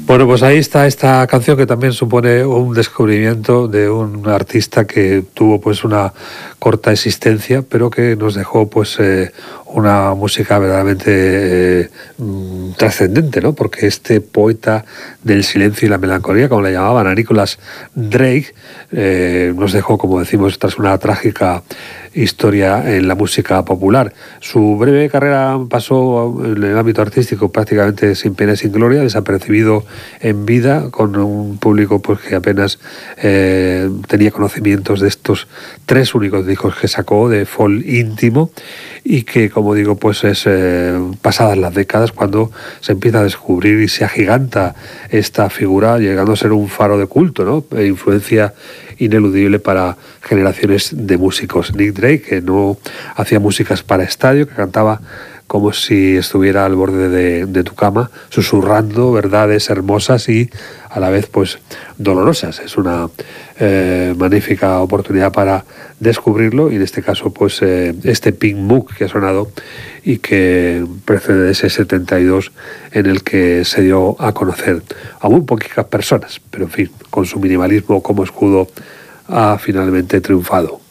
Bueno, pues ahí está esta canción que también supone un descubrimiento de un artista que tuvo pues una corta existencia, pero que nos dejó pues una música verdaderamente trascendente, ¿no? Porque este poeta del silencio y la melancolía, como le llamaban a Nicholas Drake, nos dejó, como decimos, tras una trágica historia en la música popular. Su breve carrera pasó en el ámbito artístico prácticamente sin pena y sin gloria, desapercibido en vida, con un público pues que apenas tenía conocimientos de estos 3 únicos discos que sacó de folk íntimo, y que, como digo, pues es pasadas las décadas cuando se empieza a descubrir y se agiganta esta figura, llegando a ser un faro de culto, ¿no? E influencia ineludible para generaciones de músicos. Nick Drake, que no hacía músicas para estadio, que cantaba como si estuviera al borde de tu cama, susurrando verdades hermosas y a la vez pues dolorosas. Es una magnífica oportunidad para descubrirlo, y en este caso pues este Pink Book que ha sonado y que precede de ese 72 en el que se dio a conocer a muy poquitas personas, pero en fin, con su minimalismo como escudo ha finalmente triunfado.